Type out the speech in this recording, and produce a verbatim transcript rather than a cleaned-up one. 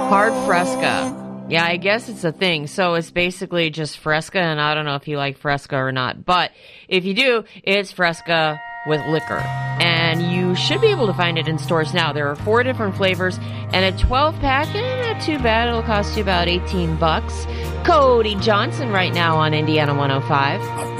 Hard Fresca. Yeah, I guess it's a thing. So it's basically just Fresca, and I don't know if you like Fresca or not. But if you do, it's Fresca with liquor. And you should be able to find it in stores now. There are four different flavors, and a twelve-pack, eh, not too bad. It'll cost you about eighteen bucks. Cody Johnson right now on Indiana one oh five.